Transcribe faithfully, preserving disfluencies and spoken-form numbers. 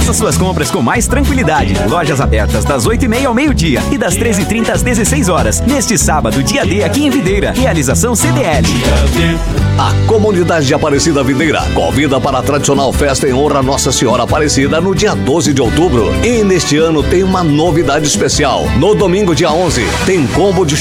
Faça suas compras com mais tranquilidade. Lojas abertas das oito e meia ao meio-dia e das treze e trinta às dezesseis horas. Neste sábado, dia D, aqui em Videira. Realização C D L. A comunidade de Aparecida Videira convida para a tradicional festa em honra a Nossa Senhora Aparecida no dia doze de outubro. E neste ano tem uma novidade especial. No domingo, dia onze, tem combo de